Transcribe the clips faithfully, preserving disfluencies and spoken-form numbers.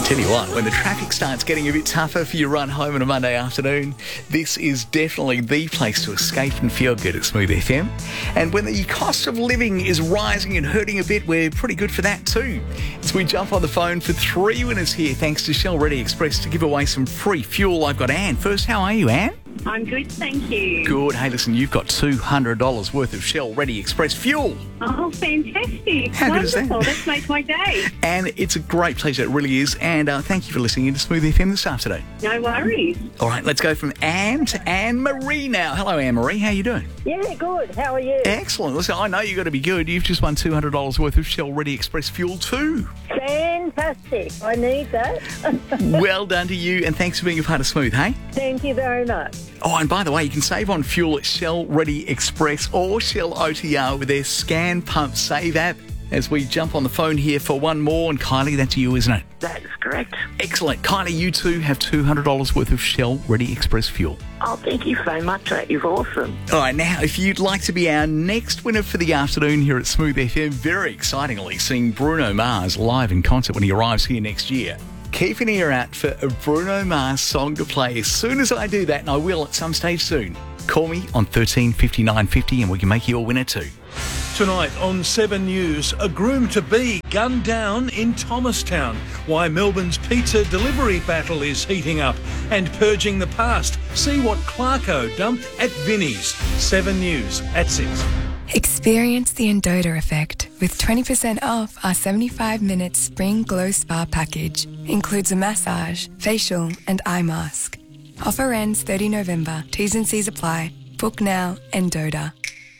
Tell you what, when the traffic starts getting a bit tougher for your run home on a Monday afternoon, this is definitely the place to escape and feel good at Smooth F M. And when the cost of living is rising and hurting a bit, we're pretty good for that too. So we jump on the phone for three winners here, thanks to Shell Ready Express, to give away some free fuel. I've got Anne. First, how are you, Anne? I'm good, thank you. Good. Hey, listen, you've got two hundred dollars worth of Shell Ready Express fuel. Oh, fantastic. How good is that? Wonderful. That makes my day. And it's a great pleasure, it really is. And uh, thank you for listening in to Smooth F M this afternoon. No worries. All right, let's go from Anne to Anne-Marie now. Hello, Anne-Marie. How you doing? Yeah, good. How are you? Excellent. Listen, I know you've got to be good. You've just won two hundred dollars worth of Shell Ready Express fuel too. Fantastic. I need that. Well done to you, and thanks for being a part of Smooth, hey? Thank you very much. Oh, and by the way, you can save on fuel at Shell Ready Express or Shell O T R with their Scan Pump Save app. As we jump on the phone here for one more, and Kylie, that's you, isn't it? That is correct. Excellent. Kylie, you too have two hundred dollars worth of Shell Ready Express fuel. Oh, thank you so much. That is awesome. All right, now, if you'd like to be our next winner for the afternoon here at Smooth F M, very excitingly, seeing Bruno Mars live in concert when he arrives here next year. Keep an ear out for a Bruno Mars song to play as soon as I do that, and I will at some stage soon. Call me on thirteen fifty-nine fifty and we can make you a winner too. Tonight on Seven News, a groom-to-be gunned down in Thomastown. Why Melbourne's pizza delivery battle is heating up. And purging the past. See what Clarko dumped at Vinnie's. Seven News at six. Experience the Endota effect with twenty percent off our seventy-five minute Spring Glow Spa package. Includes a massage, facial and eye mask. Offer ends thirtieth of November. T's and C's apply. Book now, Endota.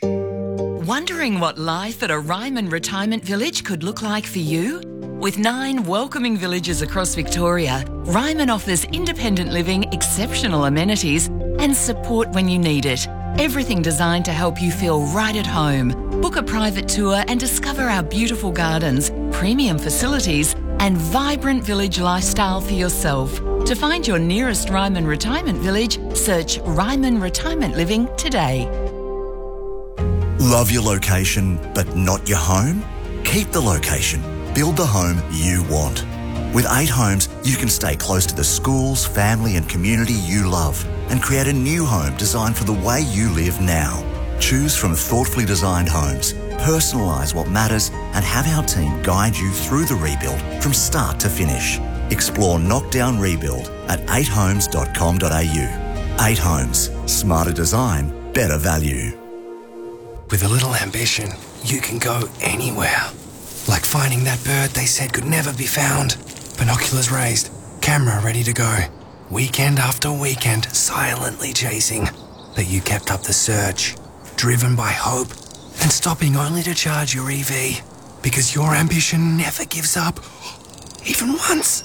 Wondering what life at a Ryman Retirement Village could look like for you? With nine welcoming villages across Victoria, Ryman offers independent living, exceptional amenities and support when you need it. Everything designed to help you feel right at home. Book a private tour and discover our beautiful gardens, premium facilities and vibrant village lifestyle for yourself. To find your nearest Ryman Retirement Village, search Ryman Retirement Living today. Love your location, but not your home? Keep the location. Build the home you want. With eight homes, you can stay close to the schools, family and community you love and create a new home designed for the way you live now. Choose from thoughtfully designed homes, personalise what matters and have our team guide you through the rebuild from start to finish. Explore Knockdown Rebuild at eight homes dot com dot a u. eight Homes. Smarter design, better value. With a little ambition, you can go anywhere. Like finding that bird they said could never be found. Binoculars raised, camera ready to go. Weekend after weekend, silently chasing. But you kept up the search, driven by hope, and stopping only to charge your E V. Because your ambition never gives up, even once.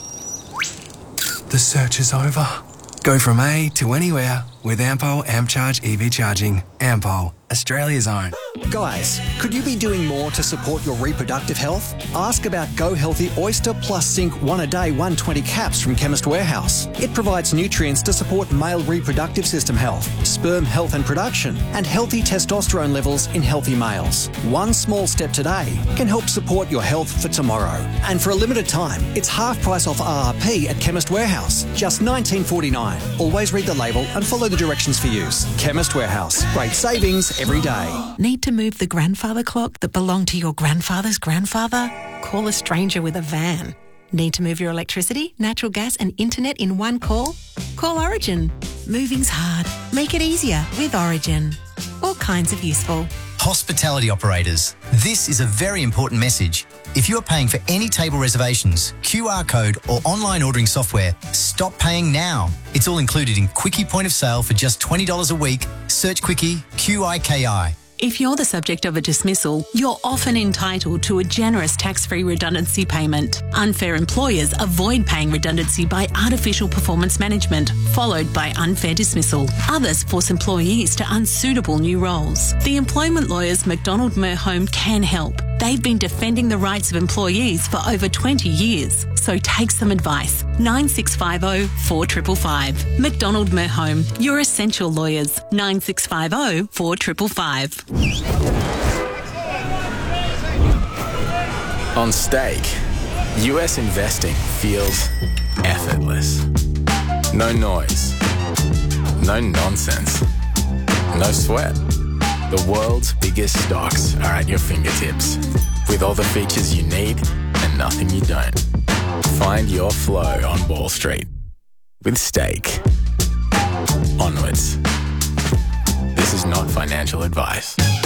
The search is over. Go from A to anywhere with Ampol AmpCharge E V charging. Ampol, Australia's own. Guys, could you be doing more to support your reproductive health? Ask about Go Healthy Oyster Plus Zinc one a day one hundred twenty caps from Chemist Warehouse. It provides nutrients to support male reproductive system health, sperm health and production, and healthy testosterone levels in healthy males. One small step today can help support your health for tomorrow. And for a limited time, it's half price off R R P at Chemist Warehouse, just nineteen forty-nine. Always read the label and follow the directions for use. Chemist Warehouse. Great savings every day. Need to move the grandfather clock that belonged to your grandfather's grandfather? Call a stranger with a van. Need to move your electricity, natural gas and internet in one call? Call Origin. Moving's hard. Make it easier with Origin. All kinds of useful. Hospitality operators, this is a very important message. If you are paying for any table reservations, Q R code or online ordering software, stop paying now. It's all included in Quickie Point of Sale for just twenty dollars a week. Search Quickie, Q I K I. If you're the subject of a dismissal, you're often entitled to a generous tax-free redundancy payment. Unfair employers avoid paying redundancy by artificial performance management, followed by unfair dismissal. Others force employees to unsuitable new roles. The employment lawyers McDonald Merhome can help. They've been defending the rights of employees for over twenty years. So take some advice. nine six five zero, four five five five. McDonald Merhome, your essential lawyers. nine six five zero, four five five five. On steak, U S investing feels effortless. No noise. No nonsense. No sweat. The world's biggest stocks are at your fingertips, with all the features you need and nothing you don't. Find your flow on Wall Street with Stake. Onwards. This is not financial advice.